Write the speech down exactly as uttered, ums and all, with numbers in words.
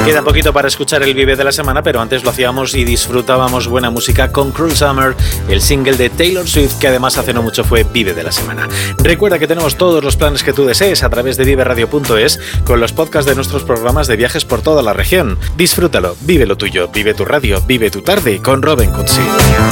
Queda poquito para escuchar el Vive de la semana, pero antes lo hacíamos y disfrutábamos buena música con Cruel Summer, el single de Taylor Swift, que además hace no mucho fue Vive de la semana. Recuerda que tenemos todos los planes que tú desees a través de vive radio punto es, con los podcasts de nuestros programas de viajes por toda la región. Disfrútalo, vive lo tuyo, vive tu radio, vive tu tarde con Robin Cutsi.